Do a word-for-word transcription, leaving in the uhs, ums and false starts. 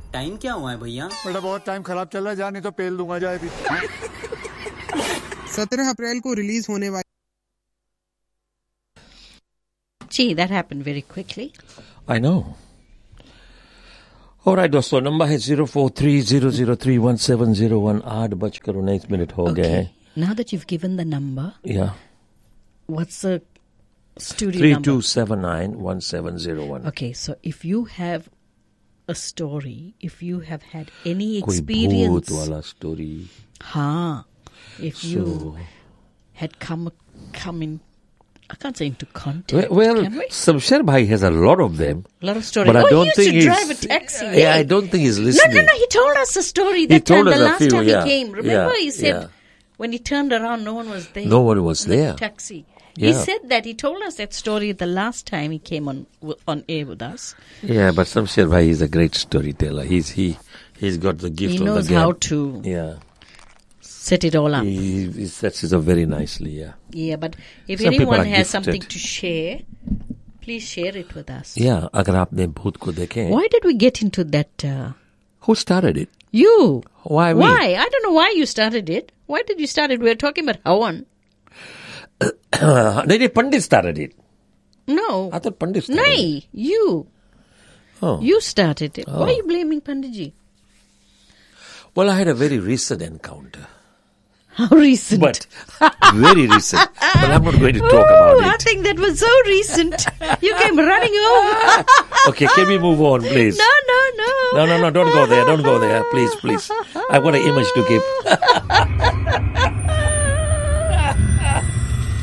Time क्या हुआ है भैया? बेटा बहुत टाइम खराब चल रहा है, जा नहीं तो पेल दूंगा, जाए भी। सत्रह अप्रैल को रिलीज होने वाली। Gee, that happened very quickly. I know. All right, दोस्तों, नंबर है zero four three zero zero three one seven zero one. आठ बजकर उन्नीस मिनट हो गए हैं. Now that you've given the number, yeah, what's the studio three number? two seven nine one seven zero one. Okay, so if you have a story, if you have had any कोई experience, भूत वाला story. हाँ, if you So, had come come in, I can't say into contact. well, can we? Samsher Bhai has a lot of them. A lot of stories. But I oh, don't he used think to he's, drive a taxi. Yeah, yeah. I don't think he's No, listening. no, no. He told us a story that He told time, us the a last few, time yeah. he came. Remember, Yeah, he said yeah. when he turned around, no one was there. No one was in the there. Taxi. He Yeah. said that. He told us that story the last time he came on on air with us. Yeah, but Samsher Bhai is a great storyteller. He's he he's got the gift He of knows the gab. how to Yeah, set it all up. he, he sets it up very nicely. Yeah. Yeah, but if Some people anyone are has gifted. something to share, please share it with us. Yeah, अगर आपने भूत को देखे. Why did we get into that? Uh, Who started it? you. Why me? Why? I don't know why you started it. Why did you start it? We were talking about Hawan. नहीं नहीं पंडित started it. No. I thought Pandit started it. Nay, you. Oh. You started it. Oh. Why are you blaming Panditji? Well, I had a very recent encounter. How recent? But very recent. But I'm not going to talk oh, about I it. think that was so recent. You came running home. Okay, can we move on, please? No, no, no. No, no, no, don't go there. Don't go there. Please, please. I've got an image to keep.